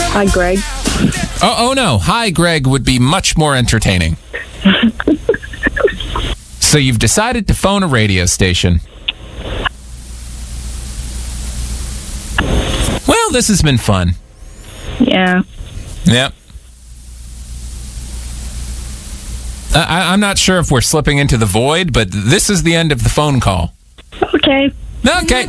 Hi, Greg. Oh no. Hi, Greg would be much more entertaining. So you've decided to phone a radio station. Well, this has been fun. Yeah. Yep. I'm not sure if we're slipping into the void, but this is the end of the phone call. Okay. Okay.